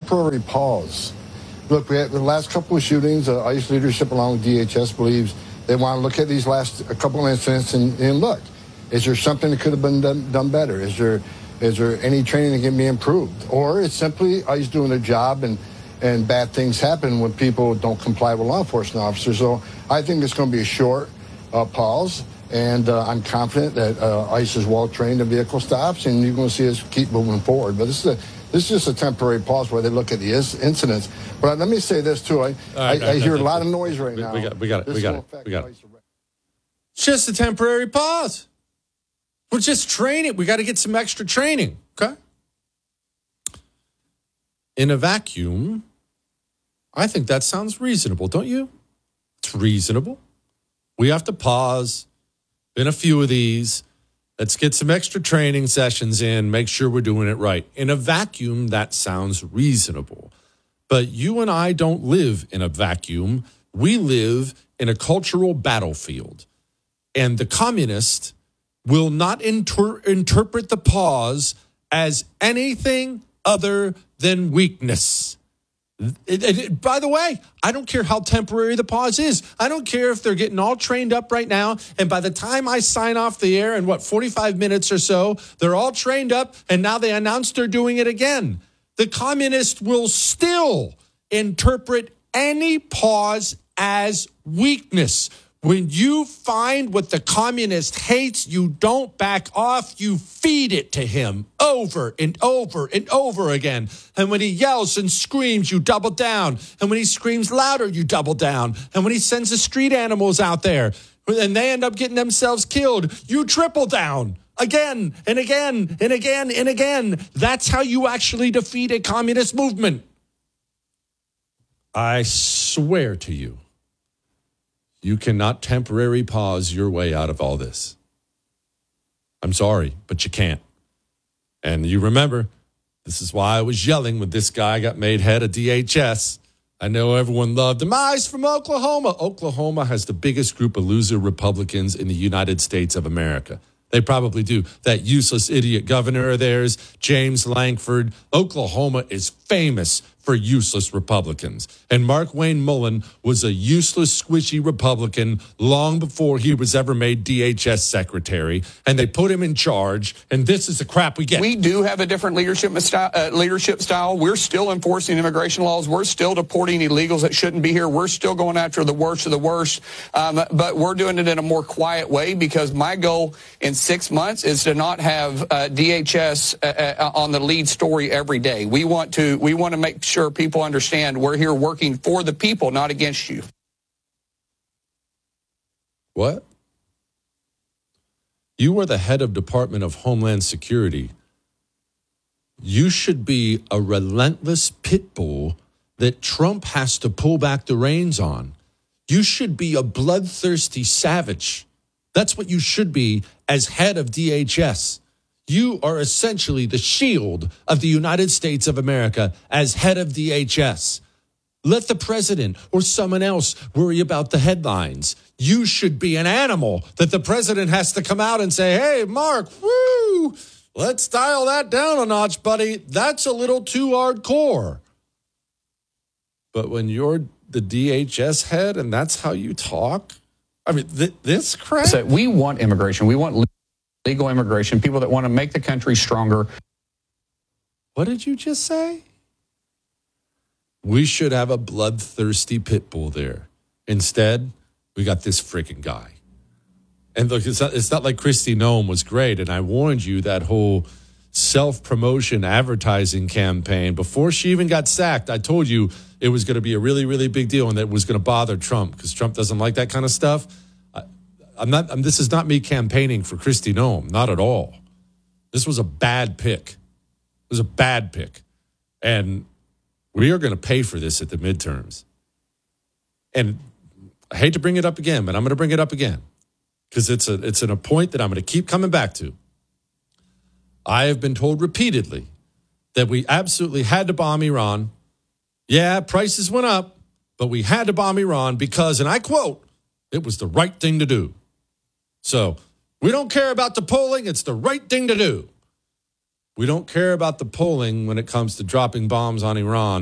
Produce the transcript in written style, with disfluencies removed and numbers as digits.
temporary pause. Look, we had the last couple of shootings. ICE leadership along with DHS believes they want to look at these last couple of incidents and look, is there something that could have been done better? Is there any training that can be improved? Or it's simply ICE doing their job and bad things happen when people don't comply with law enforcement officers. So I think it's going to be a short pause, and I'm confident that ICE is well trained in vehicle stops, and you're going to see us keep moving forward. But this is just a temporary pause where they look at the incidents. But let me say this, too. I hear a lot of noise right now. We got it. It's just a temporary pause. We're just training. We got to get some extra training, okay? In a vacuum, I think that sounds reasonable, don't you? It's reasonable. We have to pause. Been a few of these. Let's get some extra training sessions in, make sure we're doing it right. In a vacuum, that sounds reasonable. But you and I don't live in a vacuum. We live in a cultural battlefield. And the communist will not interpret the pause as anything other than weakness. By the way, I don't care how temporary the pause is. I don't care if they're getting all trained up right now, and by the time I sign off the air in, 45 minutes or so, they're all trained up, and now they announce they're doing it again. The communist will still interpret any pause as weakness. When you find what the communist hates, you don't back off. You feed it to him over and over and over again. And when he yells and screams, you double down. And when he screams louder, you double down. And when he sends the street animals out there and they end up getting themselves killed, you triple down again and again and again and again. That's how you actually defeat a communist movement. I swear to you. You cannot temporary pause your way out of all this. I'm sorry, but you can't. And you remember, this is why I was yelling when this guy got made head of DHS. I know everyone loved him. He's from Oklahoma. Oklahoma has the biggest group of loser Republicans in the United States of America. They probably do. That useless idiot governor of theirs, James Lankford. Oklahoma is famous for useless Republicans. And Mark Wayne Mullen was a useless, squishy Republican long before he was ever made DHS secretary. And they put him in charge, and this is the crap we get. We do have a different leadership style. We're still enforcing immigration laws. We're still deporting illegals that shouldn't be here. We're still going after the worst of the worst. But we're doing it in a more quiet way, because my goal in 6 months is to not have DHS on the lead story every day. We want to make sure people understand we're here working for the people, not against you. What? You are the head of Department of Homeland Security. You should be a relentless pit bull that Trump has to pull back the reins on. You should be a bloodthirsty savage. That's what you should be as head of DHS. You are essentially the shield of the United States of America as head of DHS. Let the president or someone else worry about the headlines. You should be an animal that the president has to come out and say, hey, Mark, woo, let's dial that down a notch, buddy. That's a little too hardcore. But when you're the DHS head and that's how you talk, I mean, this crap. So we want immigration. We want legal immigration, people that want to make the country stronger. What did you just say? We should have a bloodthirsty pit bull there. Instead, we got this freaking guy. And look, it's not like Kristi Noem was great. And I warned you that whole self-promotion advertising campaign, before she even got sacked, I told you it was going to be a really, really big deal and that it was going to bother Trump because Trump doesn't like that kind of stuff. This is not me campaigning for Kristi Noem, not at all. This was a bad pick. It was a bad pick. And we are going to pay for this at the midterms. And I hate to bring it up again, but I'm going to bring it up again because it's a point that I'm going to keep coming back to. I have been told repeatedly that we absolutely had to bomb Iran. Yeah, prices went up, but we had to bomb Iran because, and I quote, it was the right thing to do. So we don't care about the polling. It's the right thing to do. We don't care about the polling when it comes to dropping bombs on Iran.